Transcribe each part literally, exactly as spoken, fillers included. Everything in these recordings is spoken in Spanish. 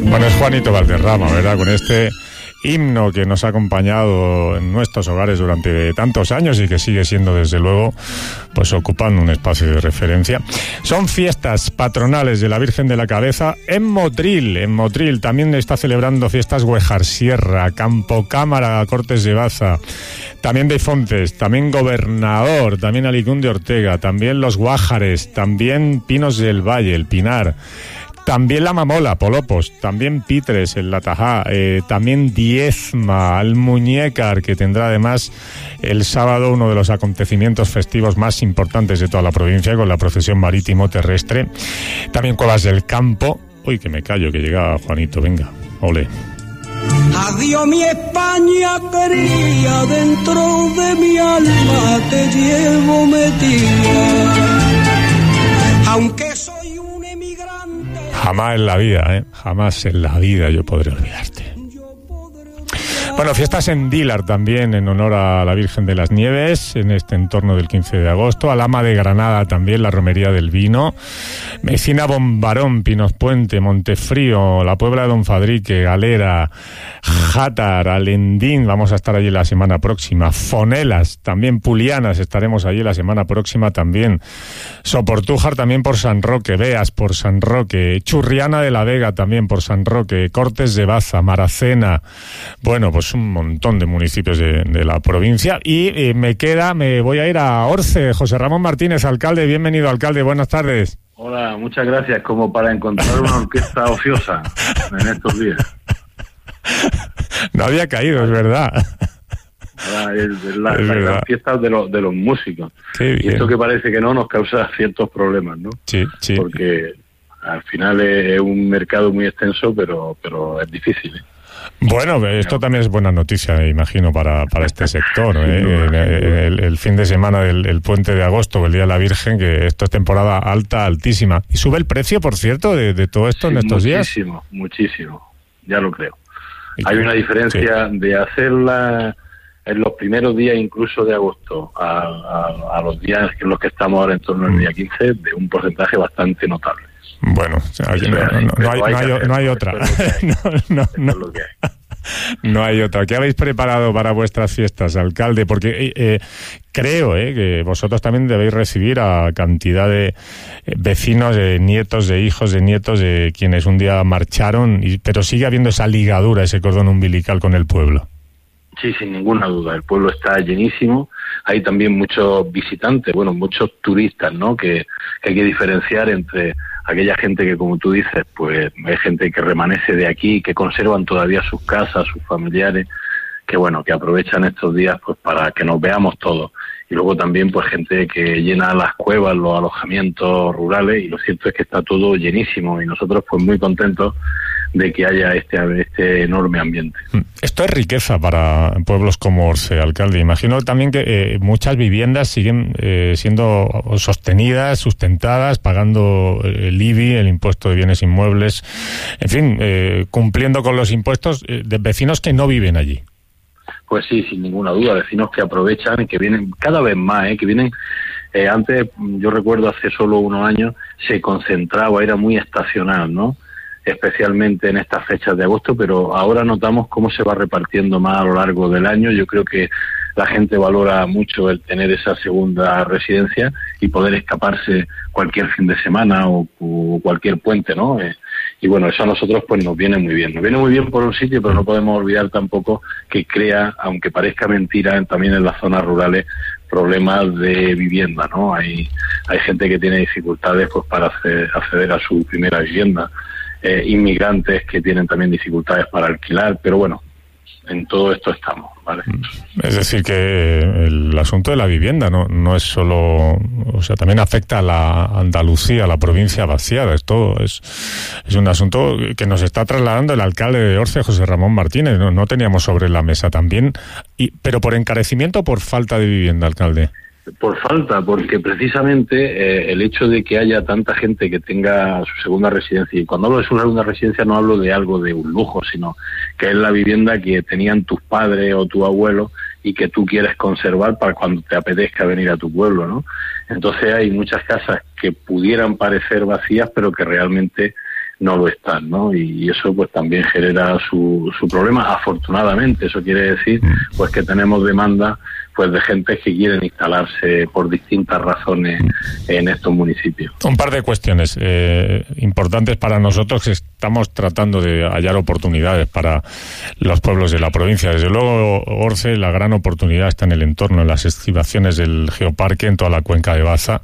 Bueno, es Juanito Valderrama, ¿verdad? Con este himno que nos ha acompañado en nuestros hogares durante tantos años y que sigue siendo, desde luego, pues ocupando un espacio de referencia. Son fiestas patronales de la Virgen de la Cabeza en Motril. En Motril también está celebrando fiestas Güejar Sierra, Campo Cámara, Cortes de Baza, también de Fontes, también Gobernador, también Alicún de Ortega, también Los Guájares, también Pinos del Valle, el Pinar, también La Mamola, Polopos, también Pitres, el Latajá, eh, también Diezma, Almuñécar, que tendrá además el sábado uno de los acontecimientos festivos más importantes de toda la provincia, con la procesión marítimo terrestre. También Cuevas del Campo. Uy, que me callo, que llega Juanito, venga, ole. Adiós mi España querida, dentro de mi alma te llevo metida, aunque soy un emigrante. Jamás en la vida, ¿eh? Jamás en la vida yo podré olvidarte. Bueno, fiestas en Dílar también, en honor a la Virgen de las Nieves, en este entorno del quince de agosto. Alhama de Granada también, la Romería del Vino. Mecina, Bombarón, Pinos Puente, Montefrío, la Puebla de Don Fadrique, Galera, Játar, Alendín, vamos a estar allí la semana próxima. Fonelas, también Pulianas, estaremos allí la semana próxima también. Soportújar también por San Roque, Beas por San Roque, Churriana de la Vega también por San Roque, Cortes de Baza, Maracena. Bueno, pues un montón de municipios de, de la provincia. Y eh, me queda, me voy a ir a Orce. José Ramón Martínez, alcalde, bienvenido, alcalde, buenas tardes. Hola, muchas gracias, como para encontrar una orquesta ociosa en estos días. No había caído, es verdad. Ahora, es, es la, es la gran fiesta de, lo, de los músicos. Y esto que parece que no nos causa ciertos problemas, ¿no? Sí, sí. Porque al final es, es un mercado muy extenso, pero, pero es difícil, ¿eh? Bueno, esto también es buena noticia, imagino, para, para este sector, ¿eh? el, el, el fin de semana del el puente de agosto, el Día de la Virgen, que esto es temporada alta, altísima. ¿Y sube el precio, por cierto, de, de todo esto sí, en estos muchísimo, días? Muchísimo, muchísimo, ya lo creo. Hay una diferencia sí. de hacerla en los primeros días incluso de agosto a, a, a los días en los que estamos ahora en torno al día quince, de un porcentaje bastante notable. Bueno, no, no, no, no, hay, no, hay, no hay otra. no, no, no. No hay otra. ¿Qué habéis preparado para vuestras fiestas, alcalde? Porque eh, creo eh, que vosotros también debéis recibir a cantidad de vecinos, de nietos, de hijos, de nietos, de quienes un día marcharon, y, pero sigue habiendo esa ligadura, ese cordón umbilical con el pueblo. Sí, sin ninguna duda. El pueblo está llenísimo. Hay también muchos visitantes, bueno, muchos turistas, ¿no? Que, que hay que diferenciar entre aquella gente que, como tú dices, pues hay gente que remanece de aquí, que conservan todavía sus casas, sus familiares, que bueno, que aprovechan estos días pues para que nos veamos todos. Y luego también pues gente que llena las cuevas, los alojamientos rurales, y lo cierto es que está todo llenísimo y nosotros pues muy contentos de que haya este este enorme ambiente. Esto es riqueza para pueblos como Orce, alcalde. Imagino también que eh, muchas viviendas siguen eh, siendo sostenidas, sustentadas, pagando el I B I, el impuesto de bienes inmuebles, en fin, eh, cumpliendo con los impuestos eh, de vecinos que no viven allí. Pues sí, sin ninguna duda, vecinos que aprovechan y que vienen cada vez más, ¿eh? que vienen... Eh, antes, yo recuerdo hace solo unos años, se concentraba, era muy estacional, ¿no? Especialmente en estas fechas de agosto, pero ahora notamos cómo se va repartiendo más a lo largo del año. Yo creo que la gente valora mucho el tener esa segunda residencia y poder escaparse cualquier fin de semana o, o cualquier puente, ¿no? Eh, y bueno, eso a nosotros pues nos viene muy bien. Nos viene muy bien por un sitio, pero no podemos olvidar tampoco que crea, aunque parezca mentira, también en las zonas rurales, problemas de vivienda, ¿no? Hay, hay gente que tiene dificultades pues para acceder, acceder a su primera vivienda. Eh, inmigrantes que tienen también dificultades para alquilar, pero bueno, en todo esto estamos, ¿vale? Es decir, que el asunto de la vivienda no no es solo, o sea, también afecta a la Andalucía, a la provincia vaciada. Esto es es un asunto que nos está trasladando el alcalde de Orce, José Ramón Martínez. No, no teníamos sobre la mesa también, y pero por encarecimiento o por falta de vivienda, alcalde. Por falta, porque precisamente eh, el hecho de que haya tanta gente que tenga su segunda residencia, y cuando hablo de su segunda residencia no hablo de algo de un lujo, sino que es la vivienda que tenían tus padres o tu abuelo y que tú quieres conservar para cuando te apetezca venir a tu pueblo, ¿no? Entonces hay muchas casas que pudieran parecer vacías, pero que realmente no lo están, ¿no? Y eso pues también genera su, su problema. Afortunadamente, eso quiere decir pues que tenemos demanda pues de gente que quieren instalarse por distintas razones en estos municipios. Un par de cuestiones eh, importantes para nosotros, que estamos tratando de hallar oportunidades para los pueblos de la provincia. Desde luego, Orce, la gran oportunidad está en el entorno, en las estribaciones del geoparque, en toda la cuenca de Baza,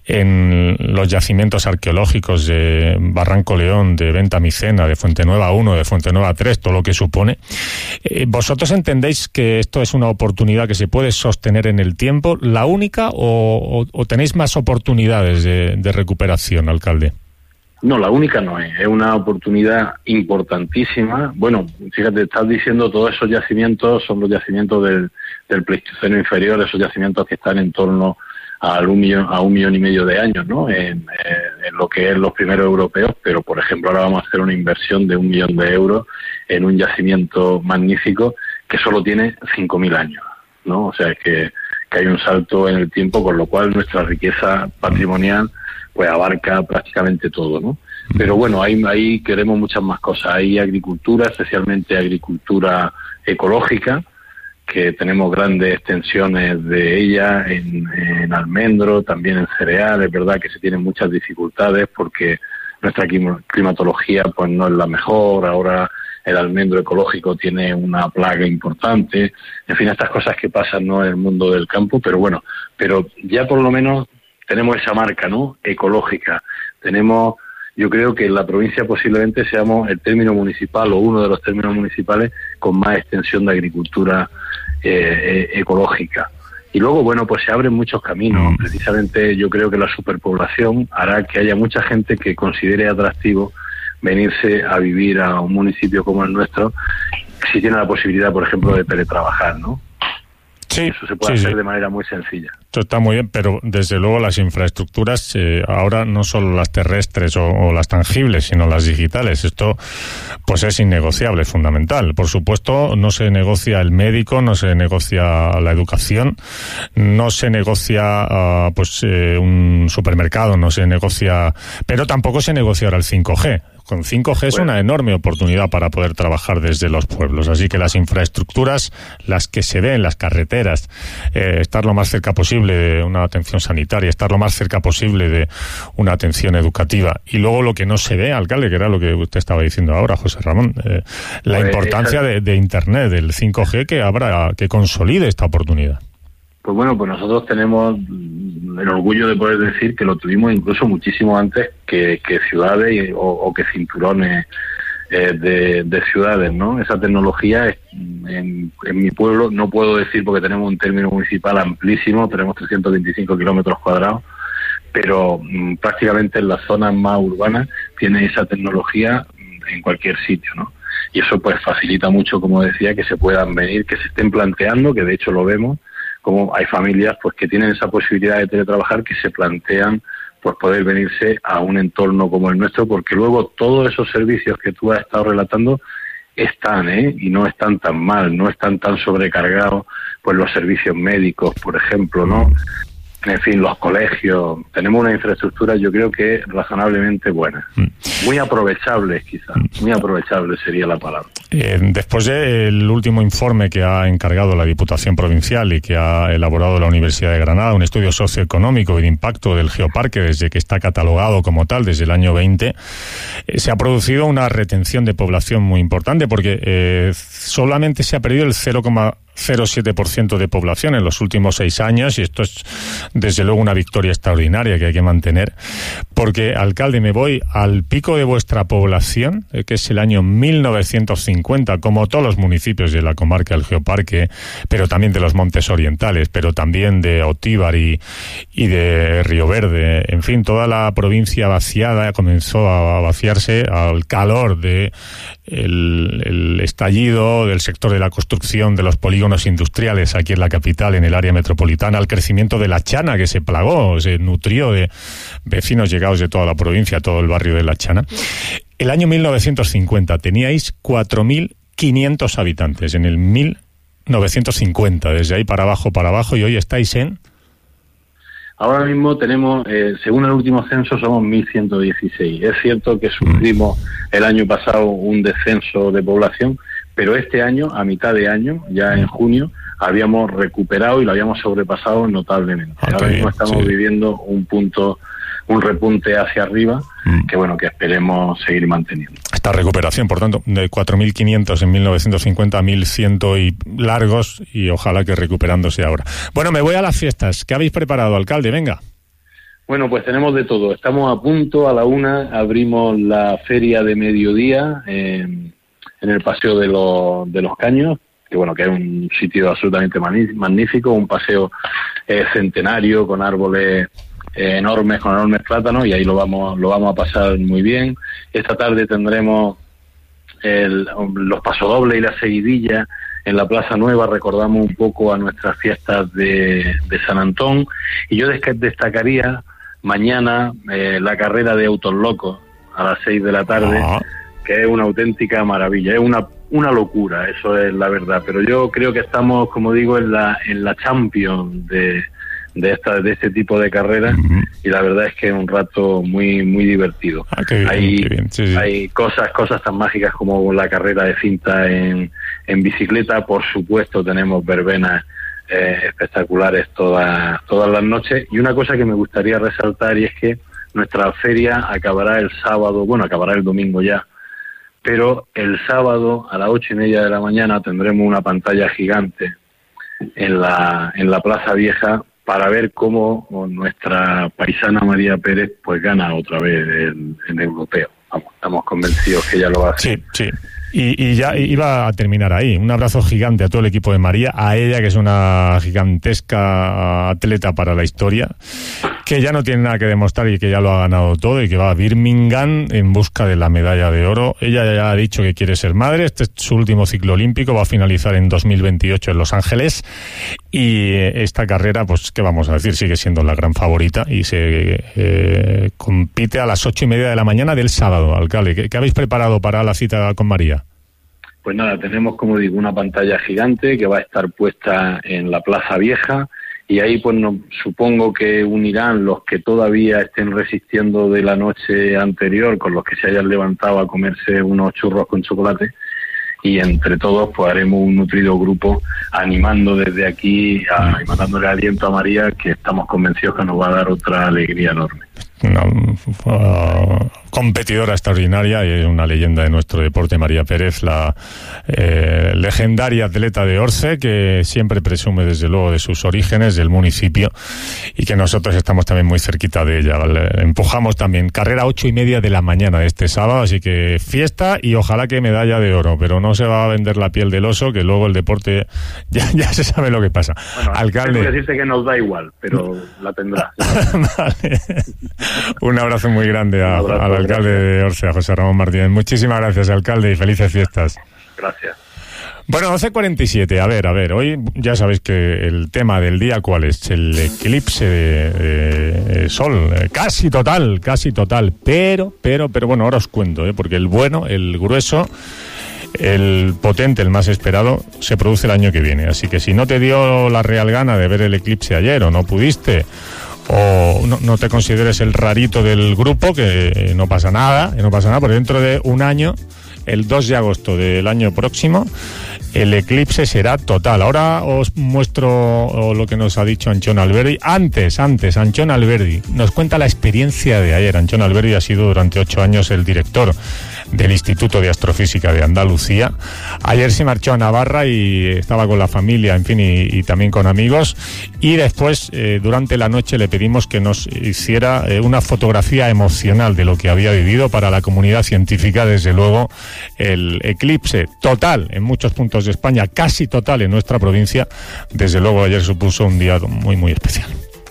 en los yacimientos arqueológicos de Barranco León, de Venta Micena, de Fuente Nueva uno, de Fuente Nueva tres, todo lo que supone. Eh, ¿Vosotros entendéis que esto es una oportunidad que se puede sostener en el tiempo, la única, o, o, o tenéis más oportunidades de, de recuperación, alcalde? No, la única no es, es una oportunidad importantísima. Bueno, fíjate, estás diciendo todos esos yacimientos son los yacimientos del, del Pleistoceno inferior, esos yacimientos que están en torno a un millón, a un millón y medio de años, ¿no? En, en lo que es los primeros europeos, pero por ejemplo ahora vamos a hacer una inversión de un millón de euros en un yacimiento magnífico que solo tiene cinco mil años, ¿no? O sea que, que hay un salto en el tiempo, con lo cual nuestra riqueza patrimonial pues abarca prácticamente todo, ¿no? Pero bueno, ahí, ahí queremos muchas más cosas. Hay agricultura, especialmente agricultura ecológica, que tenemos grandes extensiones de ella en, en almendro, también en cereal. Es verdad que se tienen muchas dificultades porque nuestra climatología pues no es la mejor. Ahora el almendro ecológico tiene una plaga importante. En fin, estas cosas que pasan, ¿no?, en el mundo del campo, pero bueno, pero ya por lo menos tenemos esa marca, ¿no?, ecológica. Tenemos, yo creo que en la provincia posiblemente seamos el término municipal o uno de los términos municipales con más extensión de agricultura eh, eh, ecológica. Y luego, bueno, pues se abren muchos caminos. Precisamente yo creo que la superpoblación hará que haya mucha gente que considere atractivo venirse a vivir a un municipio como el nuestro, si tiene la posibilidad, por ejemplo, de teletrabajar, ¿no? Sí, eso se puede sí, hacer sí. de manera muy sencilla. Esto está muy bien, pero desde luego las infraestructuras, eh, ahora no solo las terrestres o, o las tangibles, sino las digitales, esto pues es innegociable, es fundamental. Por supuesto, no se negocia el médico, no se negocia la educación, no se negocia uh, pues eh, un supermercado, no se negocia, pero tampoco se negocia ahora el cinco G. Con cinco G es una enorme oportunidad para poder trabajar desde los pueblos. Así que las infraestructuras, las que se ven, las carreteras, eh, estar lo más cerca posible de una atención sanitaria, estar lo más cerca posible de una atención educativa. Y luego lo que no se ve, alcalde, que era lo que usted estaba diciendo ahora, José Ramón, eh, la pues importancia esa... de, de Internet, del cinco G, que habrá, que consolide esta oportunidad. Pues bueno, pues nosotros tenemos el orgullo de poder decir que lo tuvimos incluso muchísimo antes que, que ciudades o, o que cinturones eh, de, de ciudades, ¿no? Esa tecnología es, en, en mi pueblo, no puedo decir porque tenemos un término municipal amplísimo, tenemos trescientos veinticinco kilómetros cuadrados, pero mmm, prácticamente en las zonas más urbanas tiene esa tecnología en cualquier sitio, ¿no? Y eso pues facilita mucho, como decía, que se puedan venir, que se estén planteando, que de hecho lo vemos, como hay familias pues que tienen esa posibilidad de teletrabajar, que se plantean pues poder venirse a un entorno como el nuestro, porque luego todos esos servicios que tú has estado relatando están, ¿eh? Y no están tan mal, no están tan sobrecargados, pues los servicios médicos, por ejemplo, ¿no? En fin, los colegios. Tenemos una infraestructura, yo creo que razonablemente buena. Muy aprovechables, quizás. Muy aprovechables sería la palabra. Eh, después del último informe que ha encargado la Diputación Provincial y que ha elaborado la Universidad de Granada, un estudio socioeconómico y de impacto del geoparque desde que está catalogado como tal, desde el año veinte, eh, se ha producido una retención de población muy importante, porque eh, solamente se ha perdido el cero coma cero siete por ciento de población en los últimos seis años, y esto es desde luego una victoria extraordinaria que hay que mantener, porque, alcalde, me voy al pico de vuestra población, eh, que es el año mil novecientos cincuenta, como todos los municipios de la comarca del Geoparque, pero también de los Montes Orientales, pero también de Otíbar y, y de Río Verde. En fin, toda la provincia vaciada comenzó a vaciarse al calor de el, el estallido del sector de la construcción, de los polígonos industriales aquí en la capital, en el área metropolitana, al crecimiento de La Chana, que se plagó, se nutrió de vecinos llegados de toda la provincia, todo el barrio de La Chana. El año mil novecientos cincuenta teníais cuatro mil quinientos habitantes, en el mil novecientos cincuenta, desde ahí para abajo, para abajo, y hoy estáis en... Ahora mismo tenemos, eh, según el último censo, somos mil ciento dieciséis. Es cierto que sufrimos el año pasado un descenso de población, pero este año, a mitad de año, ya en junio, habíamos recuperado y lo habíamos sobrepasado notablemente. Okay, Ahora mismo estamos sí. viviendo un punto, un repunte hacia arriba, mm. que bueno, que esperemos seguir manteniendo. Esta recuperación, por tanto, de cuatro mil quinientos en mil novecientos cincuenta a mil cien y largos, y ojalá que recuperándose ahora. Bueno, me voy a las fiestas. ¿Qué habéis preparado, alcalde? Venga. Bueno, pues tenemos de todo. Estamos a punto, a la una, abrimos la feria de mediodía eh, en el Paseo de los, de los Caños, que bueno, que es un sitio absolutamente magnífico, un paseo eh, centenario con árboles eh, enormes, con enormes plátanos, y ahí lo vamos lo vamos a pasar muy bien. Esta tarde tendremos el, los pasodobles y la seguidilla en la Plaza Nueva. Recordamos un poco a nuestras fiestas de, de San Antón, y yo destacaría mañana eh, la carrera de Autos Locos a las seis de la tarde, ah. que es una auténtica maravilla, es una una locura, eso es la verdad, pero yo creo que estamos, como digo, en la en la Champions de de esta de este tipo de carreras, uh-huh. y la verdad es que es un rato muy muy divertido. Ah, qué bien, hay qué bien. Sí, sí. hay cosas cosas tan mágicas como la carrera de cinta en en bicicleta. Por supuesto, tenemos verbenas eh, espectaculares todas todas las noches, y una cosa que me gustaría resaltar, y es que nuestra feria acabará el sábado, bueno, acabará el domingo ya, pero el sábado a las ocho y media de la mañana tendremos una pantalla gigante en la en la Plaza Vieja para ver cómo nuestra paisana María Pérez pues gana otra vez el, el europeo. Vamos, estamos convencidos que ella lo va a hacer. Sí, sí. Y, y ya iba a terminar ahí. Un abrazo gigante a todo el equipo de María, a ella, que es una gigantesca atleta para la historia, que ya no tiene nada que demostrar y que ya lo ha ganado todo, y que va a Birmingham en busca de la medalla de oro. Ella ya ha dicho que quiere ser madre. Este es su último ciclo olímpico, va a finalizar en dos mil veintiocho en Los Ángeles, y esta carrera, pues qué vamos a decir, sigue siendo la gran favorita, y se eh, compite a las ocho y media de la mañana del sábado. Alcalde, ¿qué, qué habéis preparado para la cita con María? Pues nada, tenemos, como digo, una pantalla gigante que va a estar puesta en la Plaza Vieja, y ahí pues no, supongo que unirán los que todavía estén resistiendo de la noche anterior con los que se hayan levantado a comerse unos churros con chocolate, y entre todos pues haremos un nutrido grupo animando desde aquí a, y mandándole aliento a María, que estamos convencidos que nos va a dar otra alegría enorme. Una uh, competidora extraordinaria y una leyenda de nuestro deporte, María Pérez, la eh, legendaria atleta de Orce, que siempre presume desde luego de sus orígenes, del municipio, y que nosotros estamos también muy cerquita de ella. Le empujamos también. Carrera ocho y media de la mañana de este sábado, así que fiesta y ojalá que medalla de oro, pero no se va a vender la piel del oso, que luego el deporte ya, ya se sabe lo que pasa. Bueno, alcalde, tengo que decirte que nos da igual, pero la tendrá. Vale. Un abrazo muy grande a, abrazo, al alcalde gracias. de Orce, a José Ramón Martínez. Muchísimas gracias, alcalde, y felices fiestas. Gracias. Bueno, doce cuarenta y siete, a ver, a ver, hoy ya sabéis que el tema del día, ¿cuál es? El eclipse de, de, de sol, eh, casi total, casi total, pero, pero, pero bueno, ahora os cuento, ¿eh? Porque el bueno, el grueso, el potente, el más esperado, se produce el año que viene, así que si no te dio la real gana de ver el eclipse ayer o no pudiste, o no, no te consideres el rarito del grupo, que no pasa nada, que no pasa nada, porque dentro de un año, el dos de agosto del año próximo, el eclipse será total. Ahora os muestro lo que nos ha dicho Anchón Alberdi. Antes, antes, Anchón Alberdi nos cuenta la experiencia de ayer. Anchón Alberdi ha sido durante ocho años el director del Instituto de Astrofísica de Andalucía. Ayer se marchó a Navarra y estaba con la familia, en fin, y, y también con amigos. Y después, eh, durante la noche, le pedimos que nos hiciera eh, una fotografía emocional de lo que había vivido para la comunidad científica. Desde luego, el eclipse total en muchos puntos de España, casi total en nuestra provincia. Desde luego, ayer supuso un día muy, muy especial.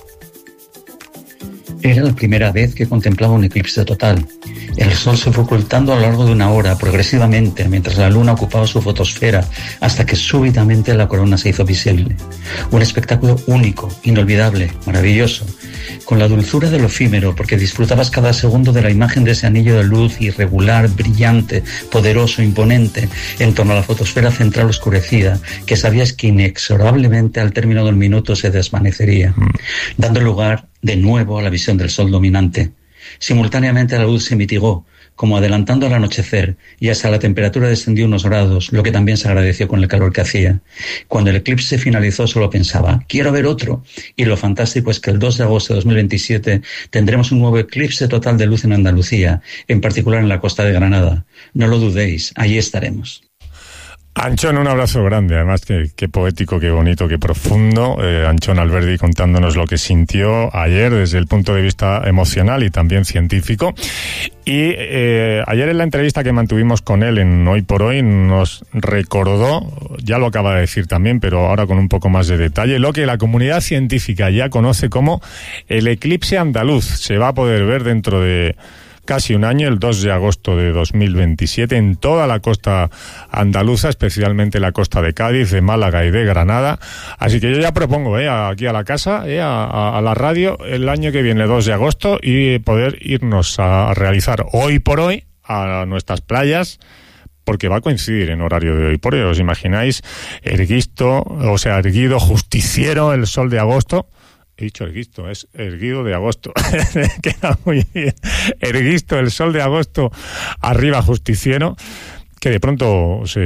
Era la primera vez que contemplaba un eclipse total. El sol se fue ocultando a lo largo de una hora, progresivamente, mientras la luna ocupaba su fotosfera, hasta que súbitamente la corona se hizo visible. Un espectáculo único, inolvidable, maravilloso, con la dulzura de lo efímero, porque disfrutabas cada segundo de la imagen de ese anillo de luz irregular, brillante, poderoso, imponente, en torno a la fotosfera central oscurecida, que sabías que inexorablemente al término del minuto se desvanecería, dando lugar de nuevo a la visión del sol dominante. Simultáneamente la luz se mitigó, como adelantando al anochecer, y hasta la temperatura descendió unos grados, lo que también se agradeció con el calor que hacía. Cuando el eclipse finalizó solo pensaba, quiero ver otro. Y lo fantástico es que el dos de agosto de dos mil veintisiete tendremos un nuevo eclipse total de luz en Andalucía, en particular en la costa de Granada. No lo dudéis, allí estaremos. Anchón, un abrazo grande, además qué, qué poético, qué bonito, qué profundo. Eh, Anchón Alberdi contándonos lo que sintió ayer desde el punto de vista emocional y también científico. Y eh, ayer en la entrevista que mantuvimos con él en Hoy por Hoy nos recordó, ya lo acaba de decir también, pero ahora con un poco más de detalle, lo que la comunidad científica ya conoce como el eclipse andaluz. Se va a poder ver dentro de casi un año, el dos de agosto de dos mil veintisiete, en toda la costa andaluza, especialmente la costa de Cádiz, de Málaga y de Granada. Así que yo ya propongo eh, aquí a la casa, eh, a, a la radio, el año que viene, dos de agosto, y poder irnos a realizar Hoy por Hoy a nuestras playas, porque va a coincidir en horario de Hoy por Hoy. ¿Os imagináis? Erguisto, o sea, erguido, justiciero, el sol de agosto. He dicho erguisto, es erguido de agosto. Queda muy bien. Erguisto, el sol de agosto, arriba justiciero, que de pronto se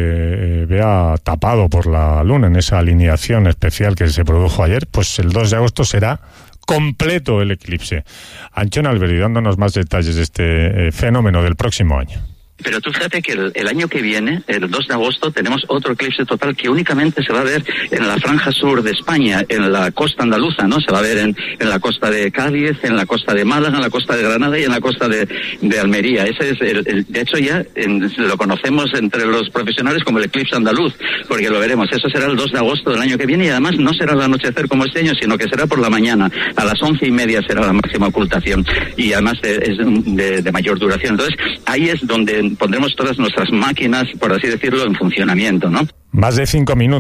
vea tapado por la luna en esa alineación especial que se produjo ayer, pues el dos de agosto será completo el eclipse. Anchón Alberdi, dándonos más detalles de este eh, fenómeno del próximo año. Pero tú fíjate que el, el año que viene, el dos de agosto, tenemos otro eclipse total que únicamente se va a ver en la franja sur de España, en la costa andaluza, ¿no? Se va a ver en, en la costa de Cádiz, en la costa de Málaga, en la costa de Granada y en la costa de, de Almería. Ese es el, el, de hecho ya en, lo conocemos entre los profesionales como el eclipse andaluz, porque lo veremos. Eso será el dos de agosto del año que viene y además no será al anochecer como este año, sino que será por la mañana. A las once y media será la máxima ocultación y además de, es de, de mayor duración. Entonces, ahí es donde pondremos todas nuestras máquinas, por así decirlo, en funcionamiento, ¿no? Más de cinco minutos.